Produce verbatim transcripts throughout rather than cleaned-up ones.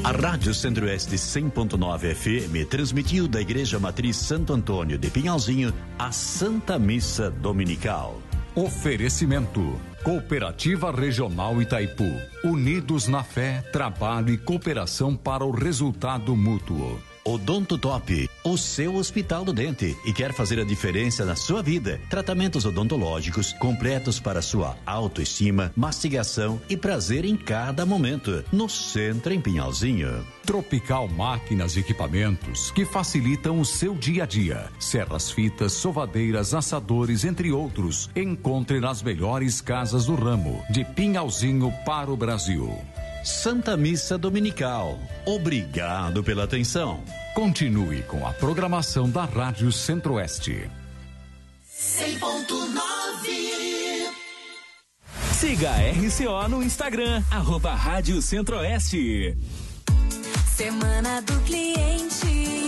A Rádio Centro-Oeste cem ponto nove F M transmitiu da Igreja Matriz Santo Antônio de Pinhalzinho a Santa Missa Dominical. Oferecimento: Cooperativa Regional Itaipu. Unidos na fé, trabalho e cooperação para o resultado mútuo. Odonto Top, o seu Hospital do Dente, e quer fazer a diferença na sua vida. Tratamentos odontológicos completos para sua autoestima, mastigação e prazer em cada momento. No Centro, em Pinhalzinho. Tropical Máquinas e Equipamentos que facilitam o seu dia a dia. Serras fitas, sovadeiras, assadores, entre outros. Encontre nas melhores casas do ramo, de Pinhalzinho para o Brasil. Santa Missa Dominical. Obrigado pela atenção. Continue com a programação da Rádio Centro-Oeste. cem ponto nove. Siga a R C O no Instagram, arroba Rádio Centro-Oeste. Semana do Cliente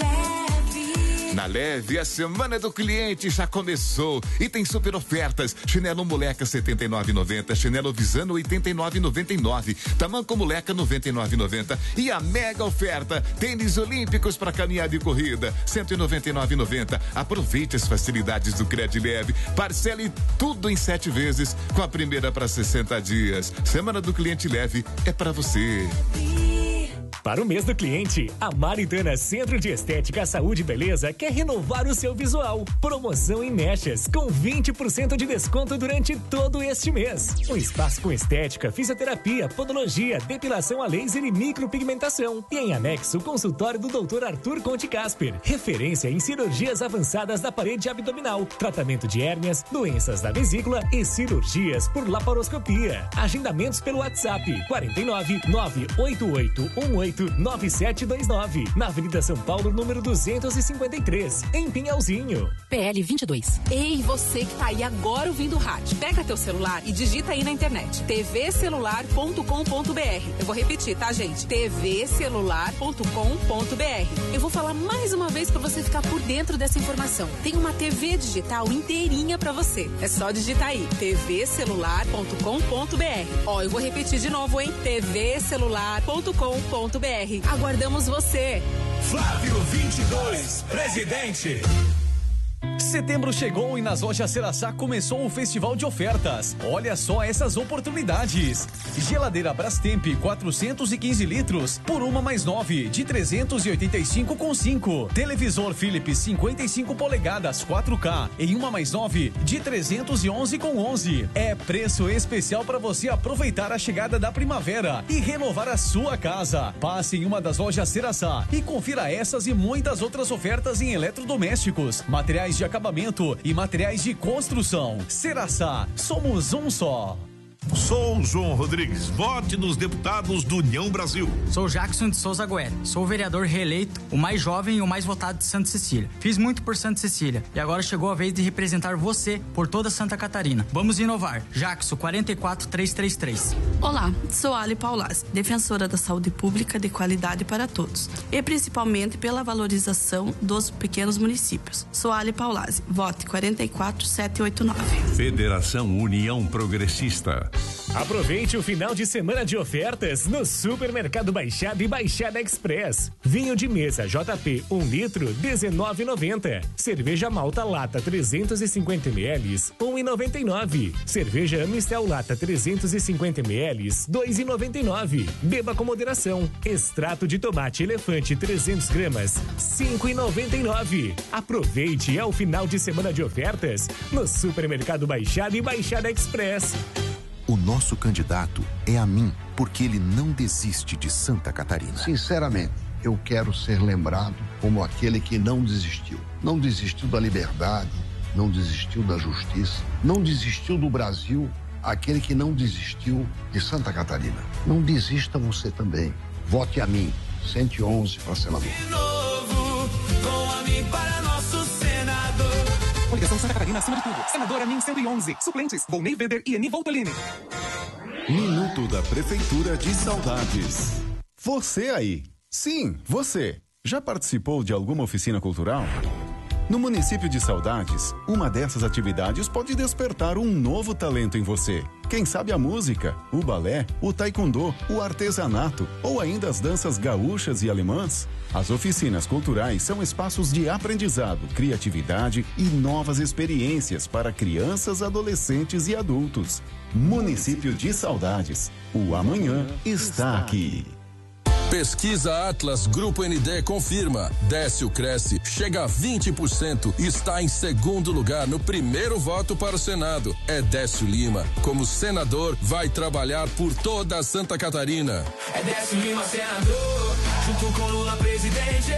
Leve. Na Leve, a Semana do Cliente já começou e tem super ofertas. Chinelo Moleca setenta e nove reais e noventa centavos, chinelo Visano oitenta e nove reais e noventa e nove centavos, tamanco Moleca noventa e nove reais e noventa centavos e a mega oferta, tênis olímpicos para caminhada e corrida, cento e noventa e nove reais e noventa centavos. Aproveite as facilidades do Cred Leve, parcele tudo em sete vezes com a primeira para sessenta dias. Semana do Cliente Leve é para você. Para o mês do cliente, a Maritana Centro de Estética, Saúde e Beleza quer renovar o seu visual. Promoção em mechas, com vinte por cento de desconto durante todo este mês. Um espaço com estética, fisioterapia, podologia, depilação a laser e micropigmentação. E em anexo, o consultório do doutor Arthur Conte Casper, referência em cirurgias avançadas da parede abdominal, tratamento de hérnias, doenças da vesícula e cirurgias por laparoscopia. Agendamentos pelo WhatsApp quatro nove nove oito oito um oito nove sete dois nove, na Avenida São Paulo, número duzentos e cinquenta e três, em Pinhalzinho. P L vinte e dois. Ei, você que tá aí agora ouvindo o rádio, pega teu celular e digita aí na internet, t v celular ponto com ponto b r. Eu vou repetir, tá, gente? t v celular ponto com ponto b r. Eu vou falar mais uma vez pra você ficar por dentro dessa informação. Tem uma T V digital inteirinha pra você. É só digitar aí, t v celular ponto com ponto b r. Ó, eu vou repetir de novo, hein? t v celular ponto com ponto b r. Aguardamos você. Flávio vinte e dois, presidente. Setembro chegou e nas lojas Ceraçá começou o festival de ofertas. Olha só essas oportunidades. Geladeira Brastemp quatrocentos e quinze litros por uma mais nove de trezentos e oitenta e cinco com cinco. Televisor Philips cinquenta e cinco polegadas quatro K em uma mais nove de trezentos e onze com onze. É preço especial para você aproveitar a chegada da primavera e renovar a sua casa. Passe em uma das lojas Ceraçá e confira essas e muitas outras ofertas em eletrodomésticos, materiais de acabamento e materiais de construção. Ceraçá, somos um só. Sou o João Rodrigues, vote nos deputados do União Brasil. Sou Jackson de Souza Guerra, sou o vereador reeleito, o mais jovem e o mais votado de Santa Cecília. Fiz muito por Santa Cecília e agora chegou a vez de representar você por toda Santa Catarina. Vamos inovar. Jackson quatro quatro três três três. Olá, sou Ali Paulaz, defensora da saúde pública de qualidade para todos e principalmente pela valorização dos pequenos municípios. Sou Ali Paulaz, vote quatro quatro sete oito nove. Federação União Progressista. Aproveite o final de semana de ofertas no Supermercado Baixada e Baixada Express. Vinho de mesa J P um litro dezenove reais e noventa centavos. Cerveja Malta Lata trezentos e cinquenta mililitros um real e noventa e nove centavos. Cerveja Amistel Lata trezentos e cinquenta mililitros dois reais e noventa e nove centavos. Beba com moderação. Extrato de tomate elefante trezentos gramas cinco reais e noventa e nove centavos. Aproveite, é o final de semana de ofertas no Supermercado Baixada e Baixada Express. O nosso candidato é a mim, porque ele não desiste de Santa Catarina. Sinceramente, eu quero ser lembrado como aquele que não desistiu. Não desistiu da liberdade, não desistiu da justiça, não desistiu do Brasil, aquele que não desistiu de Santa Catarina. Não desista você também. Vote a mim, cento e onze para senador. De novo, com a mim para nosso senador. Coligação Santa Catarina acima de tudo. Senadora Min cento e onze. Suplentes, Volney Veder e Eni Voltolini. Minuto da Prefeitura de Saudades. Você aí, sim, você, já participou de alguma oficina cultural? No município de Saudades, uma dessas atividades pode despertar um novo talento em você. Quem sabe a música, o balé, o taekwondo, o artesanato ou ainda as danças gaúchas e alemãs? As oficinas culturais são espaços de aprendizado, criatividade e novas experiências para crianças, adolescentes e adultos. Município de Saudades. O amanhã está aqui. Pesquisa Atlas Grupo N D confirma. Décio Cresce chega a vinte por cento e está em segundo lugar no primeiro voto para o Senado. É Décio Lima. Como senador, vai trabalhar por toda a Santa Catarina. É Décio Lima, senador, junto com Lula, presidente.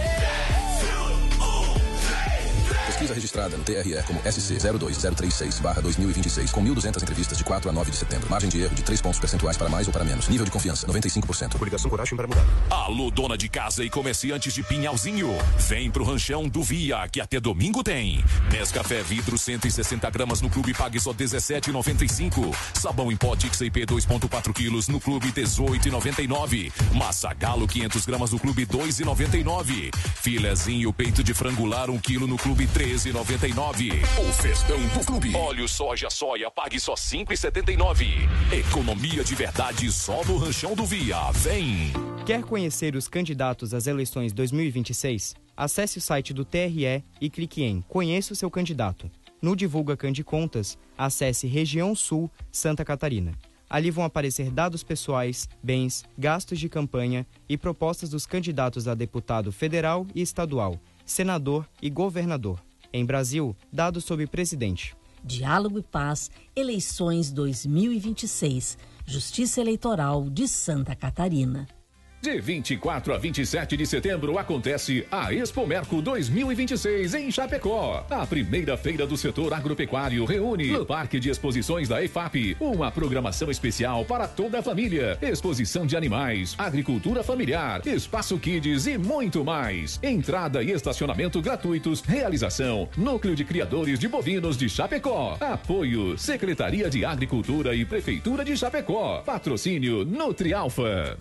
Pesquisa registrada no T R E como S C zero dois zero três seis barra dois mil e vinte e seis, com mil e duzentas entrevistas de quatro a nove de setembro. Margem de erro de três pontos percentuais para mais ou para menos. Nível de confiança, noventa e cinco por cento. Coligação Coragem para mudar. Alô, dona de casa e comerciantes de Pinhalzinho. Vem pro ranchão do Via, que até domingo tem. Nescafé vidro cento e sessenta gramas no clube, pague só dezessete reais e noventa e cinco centavos. Sabão em pó Tix I P dois vírgula quatro quilos no clube, dezoito reais e noventa e nove centavos. Massa Galo quinhentas gramas no clube, dois reais e noventa e nove centavos. Filezinho peito de frangular um quilo no clube, treze reais e noventa e nove centavos. O festão do clube. Óleo soja soia, pague só cinco reais e setenta e nove centavos. Economia de verdade só no ranchão do Via. Vem! Quer conhecer os candidatos às eleições dois mil e vinte e seis? Acesse o site do T R E e clique em Conheça o seu candidato. No Divulga Candicontas, acesse Região Sul, Santa Catarina. Ali vão aparecer dados pessoais, bens, gastos de campanha e propostas dos candidatos a deputado federal e estadual, senador e governador. Em Brasil, dados sobre presidente. Diálogo e Paz, eleições dois mil e vinte e seis. Justiça Eleitoral de Santa Catarina. De vinte e quatro a vinte e sete de setembro acontece a Expo Merco dois mil e vinte e seis em Chapecó. A primeira feira do setor agropecuário reúne no Parque de Exposições da E F A P uma programação especial para toda a família. Exposição de animais, agricultura familiar, espaço kids e muito mais. Entrada e estacionamento gratuitos. Realização: Núcleo de Criadores de Bovinos de Chapecó. Apoio: Secretaria de Agricultura e Prefeitura de Chapecó. Patrocínio Nutrialfa.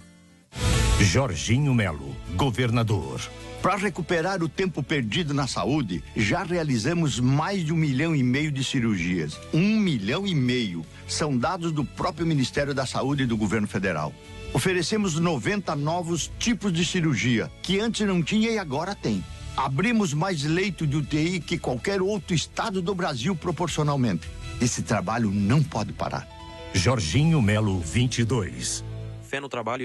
Jorginho Melo, governador. Para recuperar o tempo perdido na saúde, já realizamos mais de um milhão e meio de cirurgias. Um milhão e meio. São dados do próprio Ministério da Saúde e do Governo Federal. Oferecemos noventa novos tipos de cirurgia, que antes não tinha e agora tem. Abrimos mais leito de U T I que qualquer outro estado do Brasil proporcionalmente. Esse trabalho não pode parar. Jorginho Melo, vinte e dois. Fé no trabalho